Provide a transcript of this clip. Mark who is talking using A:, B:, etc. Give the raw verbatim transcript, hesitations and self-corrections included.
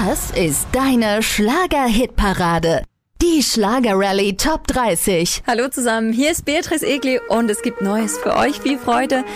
A: Das ist deine Schlager-Hitparade. Die Schlager-Rallye Top dreißig.
B: Hallo zusammen, hier ist Beatrice Egli und es gibt Neues für euch. Viel Freude